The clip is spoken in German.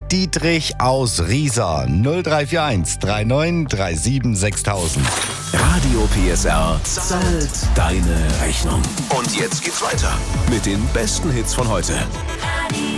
Dietrich aus Riesa. 0341 3937 6000. Radio PSR zahlt deine Rechnung. Und jetzt geht's weiter mit den besten Hits von heute.